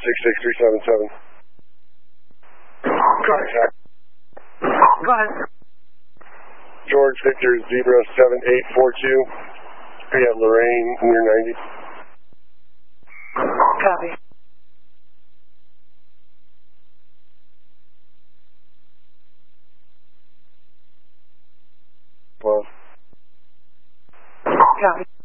66377. Contact. Go ahead. George Victor Zebra 7842. We have Lorraine near 90. Copy. Well. Copy.